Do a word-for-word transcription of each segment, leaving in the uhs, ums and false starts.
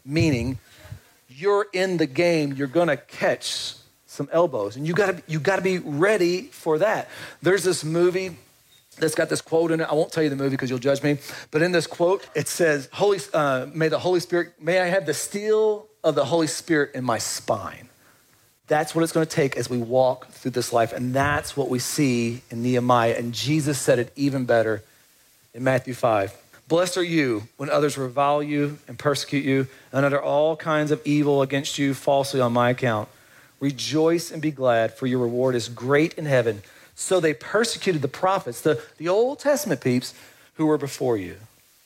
meaning you're in the game, you're gonna catch some elbows, and you gotta, you gotta be ready for that. There's this movie that's got this quote in it. I won't tell you the movie because you'll judge me, but in this quote, it says, "Holy, uh, may the Holy Spirit, may I have the steel of the Holy Spirit in my spine." That's what it's gonna take as we walk through this life, and that's what we see in Nehemiah, and Jesus said it even better in Matthew five. "Blessed are you when others revile you and persecute you and utter all kinds of evil against you falsely on my account. Rejoice and be glad, for your reward is great in heaven. So they persecuted the prophets," the, the Old Testament peeps, "who were before you."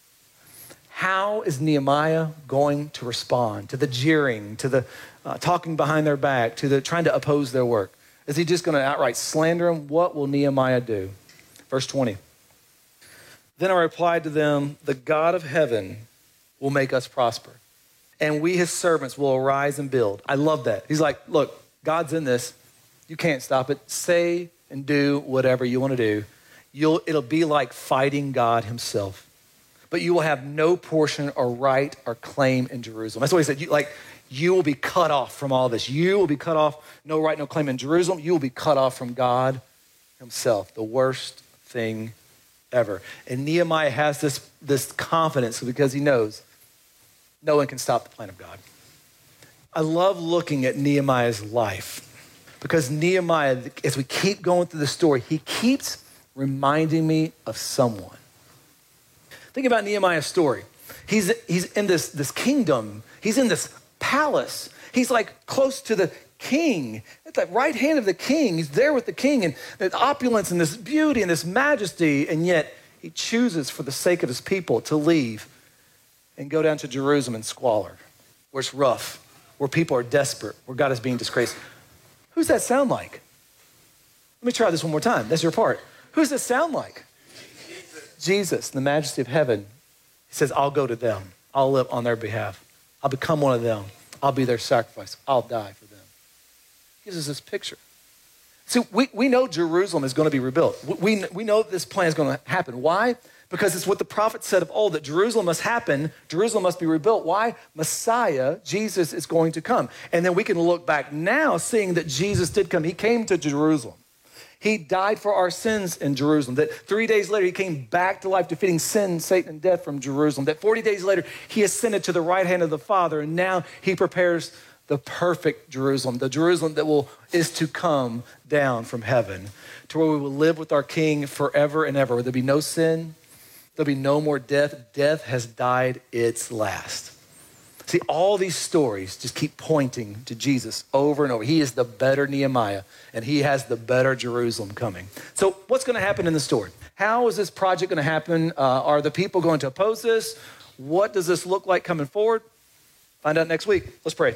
How is Nehemiah going to respond to the jeering, to the uh, talking behind their back, to the trying to oppose their work? Is he just going to outright slander them? What will Nehemiah do? Verse twenty. "Then I replied to them, the God of heaven will make us prosper, and we, his servants, will arise and build." I love that. He's like, look, God's in this. You can't stop it. Say and do whatever you want to do. You'll, it'll be like fighting God himself. But you will have no portion or right or claim in Jerusalem. That's what he said. You, like, you will be cut off from all this. You will be cut off, no right, no claim in Jerusalem. You will be cut off from God himself, the worst thing ever. And Nehemiah has this, this confidence because he knows no one can stop the plan of God. I love looking at Nehemiah's life because Nehemiah, as we keep going through the story, he keeps reminding me of someone. Think about Nehemiah's story. He's, he's in this, this kingdom. He's in this palace. He's like close to the king, at the right hand of the king. He's there with the king and the opulence and this beauty and this majesty. And yet he chooses for the sake of his people to leave and go down to Jerusalem in squalor, where it's rough, where people are desperate, where God is being disgraced. Who's that sound like? Let me try this one more time. That's your part. Who's that sound like? Jesus. Jesus, the majesty of heaven. He says, I'll go to them. I'll live on their behalf. I'll become one of them. I'll be their sacrifice. I'll die for them. He gives us this picture. See, we, we know Jerusalem is going to be rebuilt. We, we know that this plan is going to happen. Why? Because it's what the prophet said of old, that Jerusalem must happen. Jerusalem must be rebuilt. Why? Messiah, Jesus, is going to come. And then we can look back now seeing that Jesus did come. He came to Jerusalem. He died for our sins in Jerusalem. That three days later, he came back to life, defeating sin, Satan, and death from Jerusalem. That forty days later, he ascended to the right hand of the Father. And now he prepares the perfect Jerusalem, the Jerusalem that will is to come down from heaven, to where we will live with our King forever and ever, where there'll be no sin, there'll be no more death. Death has died its last. See, all these stories just keep pointing to Jesus over and over. He is the better Nehemiah, and he has the better Jerusalem coming. So what's going to happen in the story? How is this project going to happen? Uh, are the people going to oppose this? What does this look like coming forward? Find out next week. Let's pray.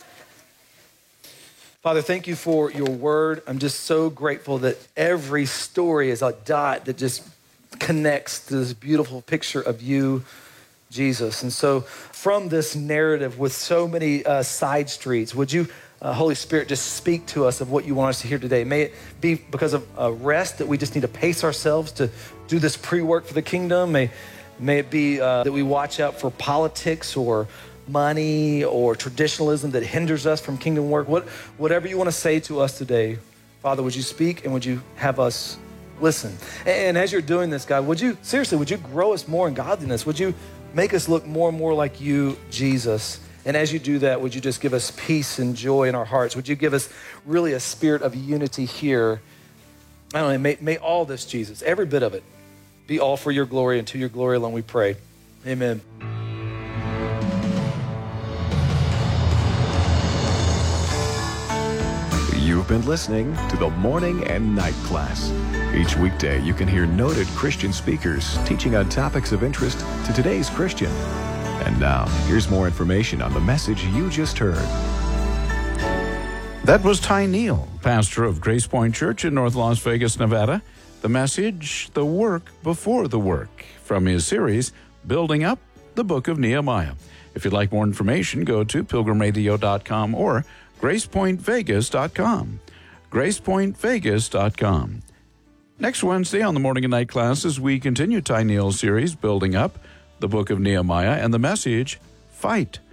Father, thank you for your word. I'm just so grateful that every story is a dot that just connects to this beautiful picture of you, Jesus. And so from this narrative with so many uh, side streets, would you, uh, Holy Spirit, just speak to us of what you want us to hear today? May it be because of uh, rest that we just need to pace ourselves to do this pre-work for the kingdom. May, may it be uh, that we watch out for politics or money or traditionalism that hinders us from kingdom work. What, whatever you want to say to us today, Father, would you speak and would you have us listen? And, and as you're doing this, God, would you, seriously, would you grow us more in godliness? Would you make us look more and more like you, Jesus? And as you do that, would you just give us peace and joy in our hearts? Would you give us really a spirit of unity here? I don't know, may, may all this, Jesus, every bit of it, be all for your glory and to your glory alone we pray. Amen. You've been listening to the Morning and Night Class. Each weekday, you can hear noted Christian speakers teaching on topics of interest to today's Christian. And now, here's more information on the message you just heard. That was Ty Neal, pastor of Grace Point Church in North Las Vegas, Nevada. The message, The Work Before the Work, from his series, Building Up the Book of Nehemiah. If you'd like more information, go to pilgrim radio dot com or grace point vegas dot com. grace point vegas dot com. Next Wednesday on the Morning and Night Classes, we continue Ty Neal's series, Building Up the Book of Nehemiah, and the message, Fight